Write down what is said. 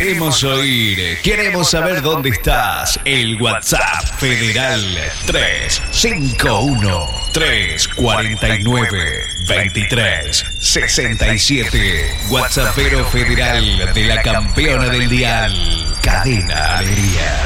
queremos oír, queremos saber dónde estás. El WhatsApp Federal 351-349-2367. WhatsAppero Federal de la campeona del dial, Cadena Alegría.